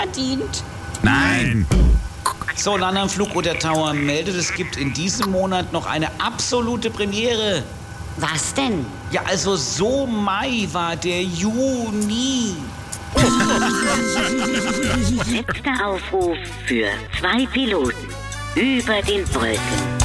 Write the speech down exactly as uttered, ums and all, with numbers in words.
verdient. Nein. So, London Flugunter Tower meldet, es gibt in diesem Monat noch eine absolute Premiere. Was denn? Ja, also so Mai war der Juni. Letzter Aufruf für zwei Piloten über den Wolken.